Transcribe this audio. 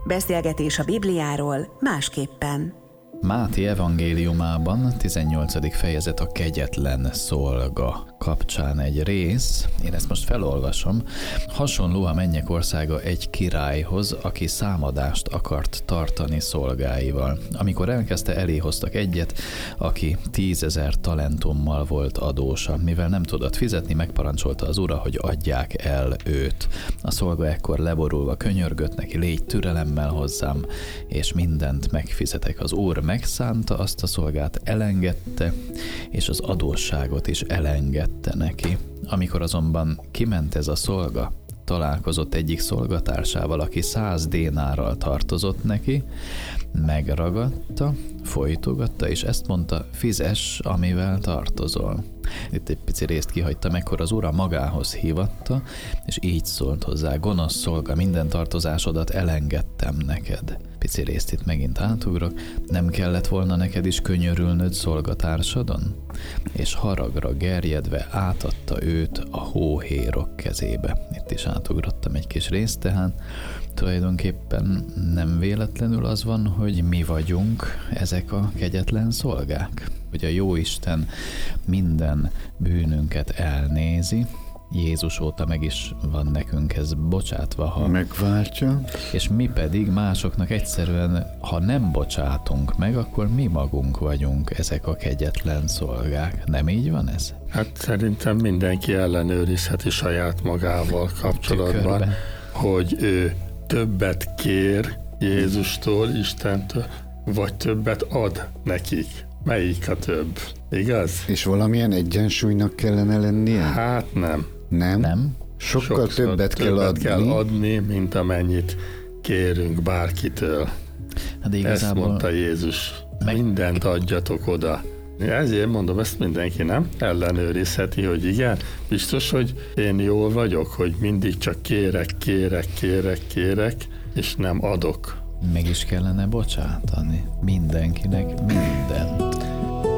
Beszélgetés a Bibliáról másképpen. Máté evangéliumában 18. fejezet a kegyetlen szolga kapcsán egy rész, én ezt most felolvasom. Hasonló a mennyek országa egy királyhoz, aki számadást akart tartani szolgáival. Amikor elkezdte, elé hoztak egyet, aki 10 000 talentummal volt adósa. Mivel nem tudott fizetni, megparancsolta az ura, hogy adják el őt. A szolga ekkor leborulva könyörgött neki: légy türelemmel hozzám, és mindent megfizetek. Az úr megszánta azt a szolgát, elengedte, és az adósságot is elengedte neki. Amikor azonban kiment ez a szolga, találkozott egyik szolgatársával, aki 100 dénárral tartozott neki, megragadta, folytogatta, és ezt mondta: fizess, amivel tartozol. Itt egy pici részt kihagytam, ekkor az ura magához hívatta, és így szólt hozzá: gonosz szolga, minden tartozásodat elengedtem neked. Pici részt itt megint átugrok: nem kellett volna neked is könyörülnöd szolgatársadon? És haragra gerjedve átadta őt a hóhérok kezébe. Itt is átugrottam egy kis részt, tehát tulajdonképpen nem véletlenül az van, hogy mi vagyunk ezek a kegyetlen szolgák. Hogy a Jóisten minden bűnünket elnézi, Jézus óta meg is van nekünk ez bocsátva, ha megváltja, és mi pedig másoknak egyszerűen, ha nem bocsátunk meg, akkor mi magunk vagyunk ezek a kegyetlen szolgák. Nem így van ez? Hát szerintem mindenki ellenőrizheti saját magával kapcsolatban, Tükörbe. hogy ő többet kér Jézustól, Istentől, vagy többet ad nekik. Melyik a több? Igaz? és valamilyen egyensúlynak kellene lennie? Hát nem. Nem? Sokkal többet kell adni, mint amennyit kérünk bárkitől. Hát Ezt mondta Jézus. Mindent adjatok oda. Ezért mondom, ezt mindenki nem ellenőrizheti, hogy igen, biztos, hogy én jól vagyok, hogy mindig csak kérek, és nem adok. meg is kellene bocsátani mindenkinek mindent.